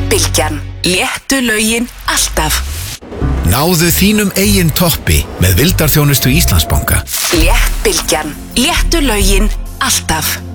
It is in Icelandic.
Bylgjan. Léttu lögin alltaf. Náðu þínum eigin toppi með vildarþjónustu Íslandsbanka. Létt Bylgjan. Léttu lögin alltaf.